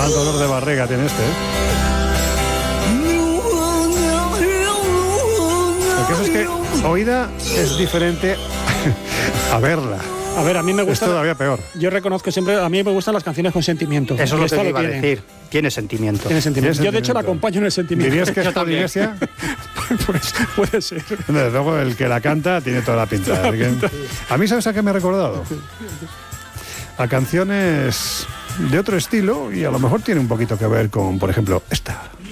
Mal dolor de barriga tiene este, ¿eh? El caso es que oída es diferente a verla. A ver, a mí me gusta... Es todavía peor. Yo reconozco siempre, a mí me gustan las canciones con sentimiento. Eso es lo que Esta te iba a tiene. decir. Tiene sentimiento. Tiene sentimiento. Tiene Yo, de hecho, la sentimiento. acompaño en el sentimiento. ¿Dirías que es Yo también. Polinesia? Pues puede ser. Desde luego, el que la canta tiene toda la pinta. A mí, ¿sabes a qué me ha recordado? A canciones de otro estilo y a lo mejor tiene un poquito que ver con, por ejemplo, esta.